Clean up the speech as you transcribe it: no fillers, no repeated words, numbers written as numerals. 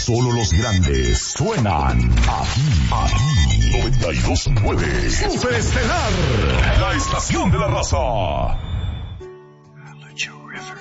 Solo los grandes suenan aquí 92.9. Superestelar, la estación de la raza.